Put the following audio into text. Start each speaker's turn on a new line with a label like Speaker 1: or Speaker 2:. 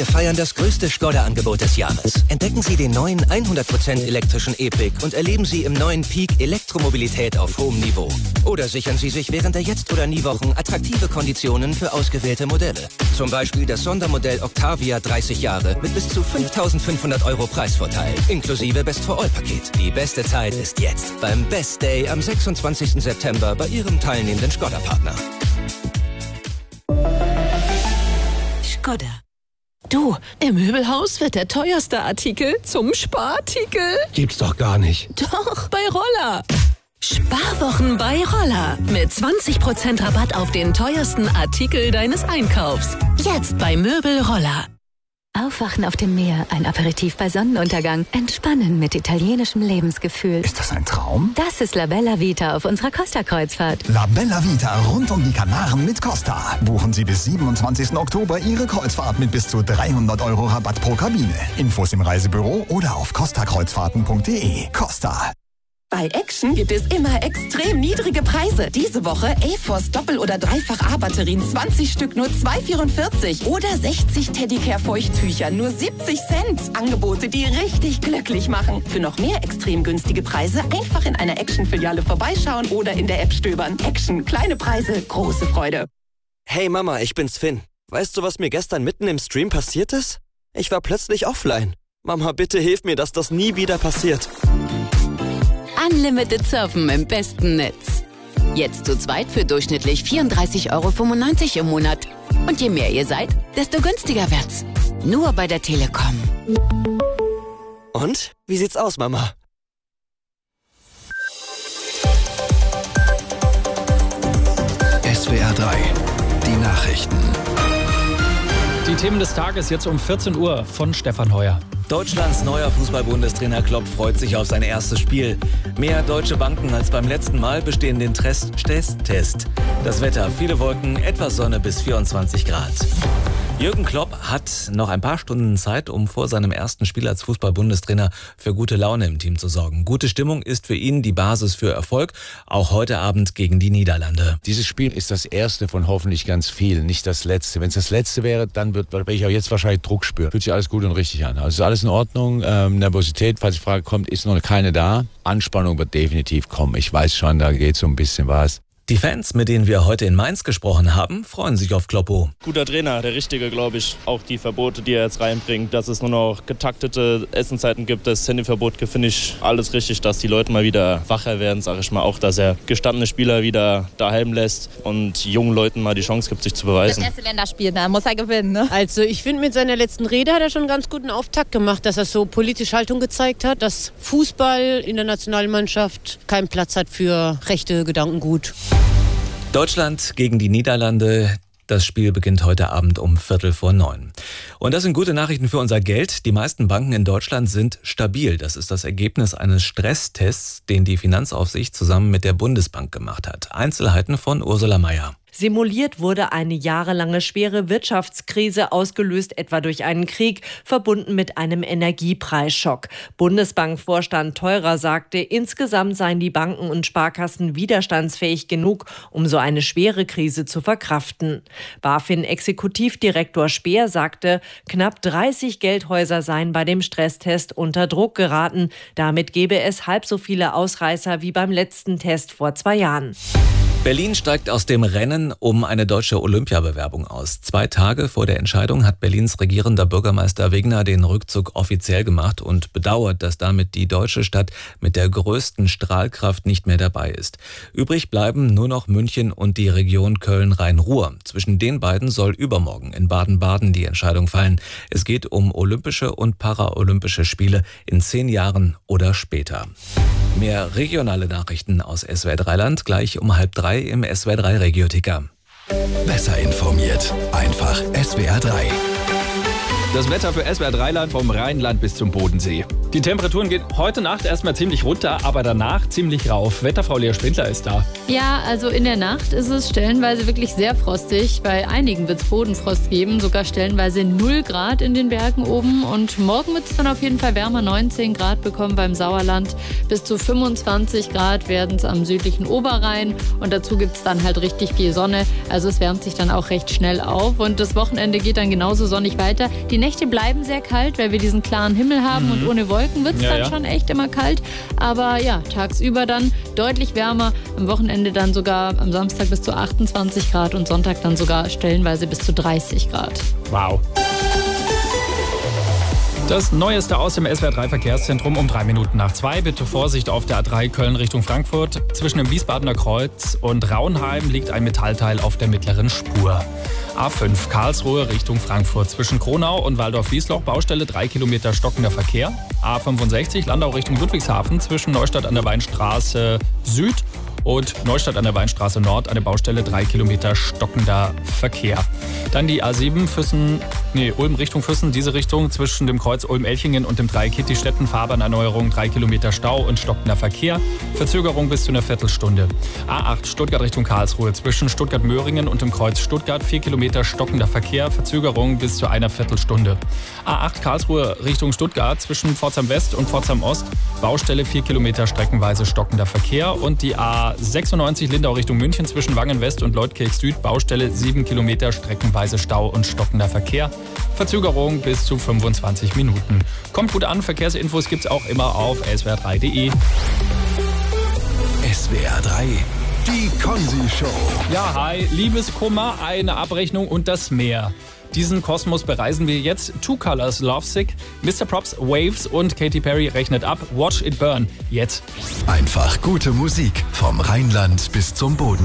Speaker 1: Wir feiern das größte Skoda-Angebot des Jahres. Entdecken Sie den neuen 100% elektrischen E-Pick und erleben Sie im neuen Peak Elektromobilität auf hohem Niveau. Oder sichern Sie sich während der Jetzt- oder Nie-Wochen attraktive Konditionen für ausgewählte Modelle. Zum Beispiel das Sondermodell Octavia 30 Jahre mit bis zu 5.500 € Preisvorteil, inklusive Best-for-All-Paket. Die beste Zeit ist jetzt beim Best Day am 26. September bei Ihrem teilnehmenden Skoda-Partner.
Speaker 2: Skoda. Du, im Möbelhaus wird der teuerste Artikel zum Sparartikel.
Speaker 3: Gibt's doch gar nicht.
Speaker 2: Doch, bei Roller. Sparwochen bei Roller. Mit 20% Rabatt auf den teuersten Artikel deines Einkaufs. Jetzt bei Möbel Roller.
Speaker 4: Aufwachen auf dem Meer, ein Aperitif bei Sonnenuntergang, entspannen mit italienischem Lebensgefühl.
Speaker 5: Ist das ein Traum?
Speaker 4: Das ist La Bella Vita auf unserer Costa-Kreuzfahrt.
Speaker 5: La Bella Vita rund um die Kanaren mit Costa. Buchen Sie bis 27. Oktober Ihre Kreuzfahrt mit bis zu 300 € Rabatt pro Kabine. Infos im Reisebüro oder auf costakreuzfahrten.de. Costa.
Speaker 6: Bei Action gibt es immer extrem niedrige Preise. Diese Woche AFOS Doppel- oder Dreifach-A-Batterien 20 Stück nur 2,44 oder 60 Teddicare-Feuchttücher nur 70 Cent. Angebote, die richtig glücklich machen. Für noch mehr extrem günstige Preise einfach in einer Action-Filiale vorbeischauen oder in der App stöbern. Action, kleine Preise, große Freude.
Speaker 7: Hey Mama, ich bin's Finn. Weißt du, was mir gestern mitten im Stream passiert ist? Ich war plötzlich offline. Mama, bitte hilf mir, dass das nie wieder passiert.
Speaker 8: Unlimited Surfen im besten Netz. Jetzt zu zweit für durchschnittlich 34,95 € im Monat. Und je mehr ihr seid, desto günstiger wird's. Nur bei der Telekom.
Speaker 7: Und? Wie sieht's aus, Mama?
Speaker 9: SWR 3, die Nachrichten.
Speaker 10: Die Themen des Tages jetzt um 14 Uhr von Stefan Heuer.
Speaker 11: Deutschlands neuer Fußball-Bundestrainer Klopp freut sich auf sein erstes Spiel. Mehr deutsche Banken als beim letzten Mal bestehen den Test. Das Wetter, viele Wolken, etwas Sonne bis 24 Grad. Jürgen Klopp hat noch ein paar Stunden Zeit, um vor seinem ersten Spiel als Fußball-Bundestrainer für gute Laune im Team zu sorgen. Gute Stimmung ist für ihn die Basis für Erfolg, auch heute Abend gegen die Niederlande.
Speaker 12: Dieses Spiel ist das erste von hoffentlich ganz vielen, nicht das letzte. Wenn es das letzte wäre, dann werde ich auch jetzt wahrscheinlich Druck spüren. Fühlt sich alles gut und richtig an. Also ist alles in Ordnung. Nervosität, falls die Frage kommt, ist noch keine da. Anspannung wird definitiv kommen. Ich weiß schon, da geht so ein bisschen was.
Speaker 11: Die Fans, mit denen wir heute in Mainz gesprochen haben, freuen sich auf Kloppo.
Speaker 13: Guter Trainer, der Richtige, glaube ich. Auch die Verbote, die er jetzt reinbringt, dass es nur noch getaktete Essenszeiten gibt, das Handyverbot, finde ich alles richtig, dass die Leute mal wieder wacher werden, sage ich mal. Auch, dass er gestandene Spieler wieder daheim lässt und jungen Leuten mal die Chance gibt, sich zu beweisen.
Speaker 14: Das erste Länderspiel, da muss er gewinnen, ne?
Speaker 15: Also ich finde, mit seiner letzten Rede hat er schon einen ganz guten Auftakt gemacht, dass er so politische Haltung gezeigt hat, dass Fußball in der Nationalmannschaft keinen Platz hat für rechte Gedankengut.
Speaker 11: Deutschland gegen die Niederlande. Das Spiel beginnt heute Abend um 8:45. Und das sind gute Nachrichten für unser Geld. Die meisten Banken in Deutschland sind stabil. Das ist das Ergebnis eines Stresstests, den die Finanzaufsicht zusammen mit der Bundesbank gemacht hat. Einzelheiten von Ursula Mayer.
Speaker 16: Simuliert wurde eine jahrelange schwere Wirtschaftskrise, ausgelöst etwa durch einen Krieg, verbunden mit einem Energiepreisschock. Bundesbankvorstand Theurer sagte, insgesamt seien die Banken und Sparkassen widerstandsfähig genug, um so eine schwere Krise zu verkraften. BaFin-Exekutivdirektor Speer sagte, knapp 30 Geldhäuser seien bei dem Stresstest unter Druck geraten. Damit gebe es halb so viele Ausreißer wie beim letzten Test vor 2 Jahren.
Speaker 11: Berlin steigt aus dem Rennen um eine deutsche Olympiabewerbung aus. 2 Tage vor der Entscheidung hat Berlins regierender Bürgermeister Wegner den Rückzug offiziell gemacht und bedauert, dass damit die deutsche Stadt mit der größten Strahlkraft nicht mehr dabei ist. Übrig bleiben nur noch München und die Region Köln-Rhein-Ruhr. Zwischen den beiden soll übermorgen in Baden-Baden die Entscheidung fallen. Es geht um olympische und paralympische Spiele in 10 Jahren oder später. Mehr regionale Nachrichten aus SWR 3 Land gleich um 2:30 im SWR 3 Regioticker.
Speaker 9: Besser informiert, einfach SWR 3.
Speaker 17: Das Wetter für SWR 3 Land vom Rheinland bis zum Bodensee. Die Temperaturen gehen heute Nacht erstmal ziemlich runter, aber danach ziemlich rauf. Wetterfrau Lea Spindler ist da.
Speaker 18: Ja, also in der Nacht ist es stellenweise wirklich sehr frostig. Bei einigen wird es Bodenfrost geben, sogar stellenweise 0 Grad in den Bergen oben. Und morgen wird es dann auf jeden Fall wärmer, 19 Grad bekommen beim Sauerland. Bis zu 25 Grad werden es am südlichen Oberrhein. Und dazu gibt es dann halt richtig viel Sonne. Also es wärmt sich dann auch recht schnell auf. Und das Wochenende geht dann genauso sonnig weiter. Die Nächte bleiben sehr kalt, weil wir diesen klaren Himmel haben und ohne Wolken wird es dann schon echt immer kalt. Aber ja, tagsüber dann deutlich wärmer. Am Wochenende dann sogar am Samstag bis zu 28 Grad und Sonntag dann sogar stellenweise bis zu 30 Grad.
Speaker 10: Wow. Das Neueste aus dem SWR3-Verkehrszentrum um 2:03. Bitte Vorsicht auf der A3 Köln Richtung Frankfurt. Zwischen dem Wiesbadener Kreuz und Raunheim liegt ein Metallteil auf der mittleren Spur. A5 Karlsruhe Richtung Frankfurt. Zwischen Kronau und Waldorf-Wiesloch Baustelle 3 Kilometer stockender Verkehr. A65 Landau Richtung Ludwigshafen. Zwischen Neustadt an der Weinstraße Süd und Neustadt an der Weinstraße Nord eine Baustelle 3 Kilometer stockender Verkehr. Dann die A7 Ulm Richtung Füssen, diese Richtung zwischen dem Kreuz Ulm-Elchingen und dem Dreieck Hitti-Stetten, Fahrbahnerneuerung 3 Kilometer Stau und stockender Verkehr. Verzögerung bis zu einer Viertelstunde. A8 Stuttgart Richtung Karlsruhe zwischen Stuttgart-Möhringen und dem Kreuz Stuttgart 4 Kilometer stockender Verkehr, Verzögerung bis zu einer Viertelstunde. A8 Karlsruhe Richtung Stuttgart zwischen Pforzheim West und Pforzheim Ost, Baustelle 4 Kilometer streckenweise stockender Verkehr und die A96 Lindau Richtung München zwischen Wangen West und Leutkirch Süd, Baustelle 7 Kilometer streckenweise Stau und stockender Verkehr. Verzögerung bis zu 25 Minuten. Kommt gut an, Verkehrsinfos gibt's auch immer auf swr3.de.
Speaker 9: SWR 3, die Konzi-Show.
Speaker 10: Ja, hi, Liebeskummer, eine Abrechnung und das Meer. Diesen Kosmos bereisen wir jetzt. Two Colors, Lovesick, Mr. Props, Waves und Katy Perry rechnet ab. Watch It Burn. Jetzt.
Speaker 9: Einfach gute Musik vom Rheinland bis zum Boden.